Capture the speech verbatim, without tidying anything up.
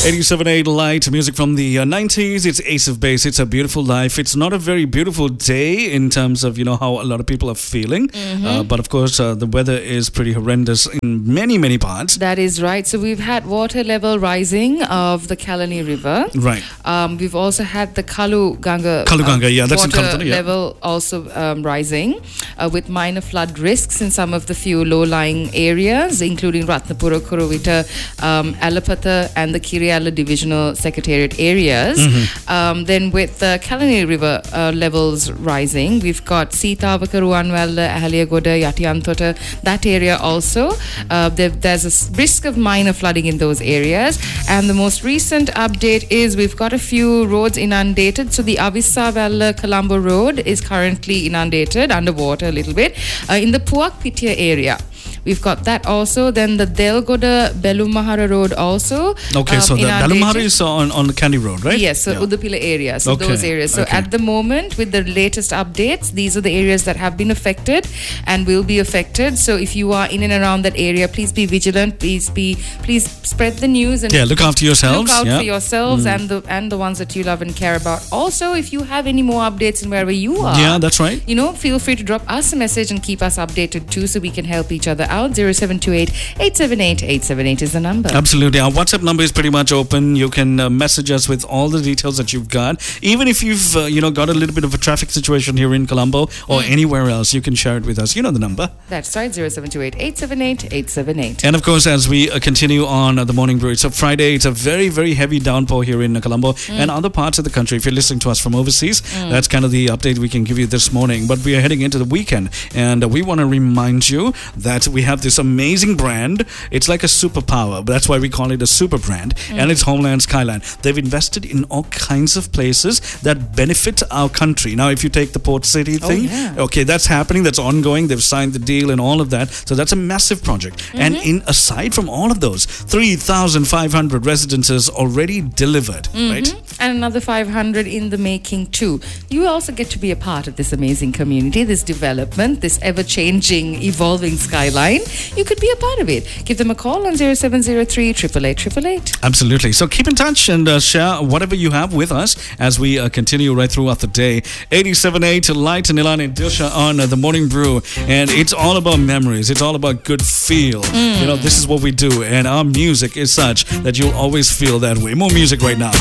eighty-seven point eight Light, music from the uh, nineties. It's Ace of Base. It's a beautiful life. It's not a very beautiful day in terms of, you know, how a lot of people are feeling. Mm-hmm. Uh, but of course, uh, the weather is pretty horrendous in many, many parts. That is right. So we've had water level rising of the Kalani River. Right. Um, we've also had the Kalu Ganga, Kalu Ganga, uh, yeah, that's water in Kalutara, yeah. level also um, rising uh, with minor flood risks in some of the few low-lying areas, including Ratnapura, Kuruvita, um, Alapatha and the Kiriala Divisional Secretariat areas. Mm-hmm. Um, then with the Kalani River uh, levels rising, we've got Sitavaka, Ruanwala, Ahaliagoda, Yatiantota, that area also. Uh, there, there's a risk of minor flooding in those areas. And the most recent update is we've got a few roads inundated. So the Avissavalla Colombo Road is currently inundated, underwater a little bit, uh, in the Puak Pitia area. We've got that also. Then the Delgoda Belumahara Road also. Okay, um, so the Belumahara is on, on the Kandy Road, right? Yes, so yeah. Udupila area. So okay. those areas. So okay. at the moment, with the latest updates, these are the areas that have been affected and will be affected. So if you are in and around that area, please be vigilant. Please be, please spread the news and yeah, look after yourselves. Look out yeah. for yourselves mm. and the and the ones that you love and care about. Also, if you have any more updates in wherever you are, yeah, that's right. You know, feel free to drop us a message and keep us updated too, so we can help each other out. zero seven two eight, eight seven eight, eight seven eight is the number. Absolutely. Our WhatsApp number is pretty much open. You can uh, message us with all the details that you've got. Even if you've, uh, you know, got a little bit of a traffic situation here in Colombo or mm. anywhere else, you can share it with us. You know the number. That's right, zero seven two eight, eight seven eight, eight seven eight. And of course, as we uh, continue on uh, the Morning Brew, it's a Friday. It's a very, very heavy downpour here in uh, Colombo mm. and other parts of the country. If you're listening to us from overseas, mm. that's kind of the update we can give you this morning. But we are heading into the weekend, and uh, we want to remind you that we have this amazing brand. It's like a superpower. That's why we call it a super brand. Mm. And it's Homeland Skyline. They've invested in all kinds of places that benefit our country. Now, if you take the Port City thing, oh, yeah. okay, that's happening. That's ongoing. They've signed the deal and all of that. So that's a massive project. Mm-hmm. And in aside from all of those, three thousand five hundred residences already delivered, mm-hmm. right? And another five hundred in the making too. You also get to be a part of this amazing community, this development, this ever-changing, evolving skyline. You could be a part of it. Give them a call on zero seven zero three, eight eight eight, eight eight eight. Absolutely. So keep in touch and uh, share whatever you have with us as we uh, continue right throughout the day. eighty-seven point eight Light, Nilan and Dilsha on uh, the Morning Brew. And it's all about memories. It's all about good feel. Mm. You know, this is what we do. And our music is such that you'll always feel that way. More music right now.